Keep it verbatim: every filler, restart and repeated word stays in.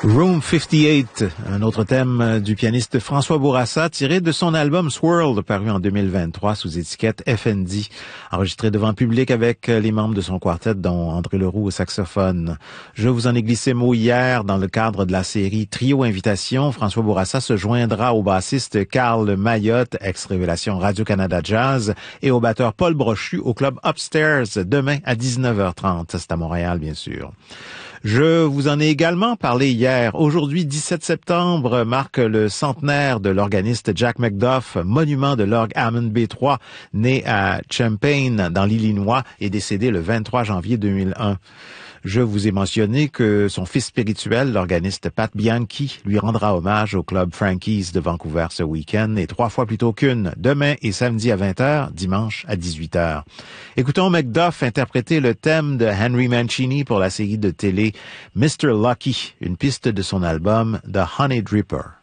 Room cinquante-huit, un autre thème du pianiste François Bourassa, tiré de son album Swirled, paru en deux mille vingt-trois sous étiquette F N D, enregistré devant public avec les membres de son quartet, dont André Leroux au saxophone. Je vous en ai glissé mot hier dans le cadre de la série Trio Invitation. François Bourassa se joindra au bassiste Carl Mayotte, ex-révélation Radio-Canada Jazz, et au batteur Paul Brochu au club Upstairs demain à dix-neuf heures trente. C'est à Montréal, bien sûr. Je vous en ai également parlé hier. Aujourd'hui, dix-sept septembre, marque le centenaire de l'organiste Jack McDuff, monument de l'orgue Hammond B trois, né à Champaign, dans l'Illinois, et décédé le vingt-trois janvier deux mille un. Je vous ai mentionné que son fils spirituel, l'organiste Pat Bianchi, lui rendra hommage au club Frankie's de Vancouver ce week-end, et trois fois plutôt qu'une, demain et samedi à vingt heures, dimanche à dix-huit heures. Écoutons McDuff interpréter le thème de Henry Mancini pour la série de télé mister Lucky, une piste de son album The Honey Dripper.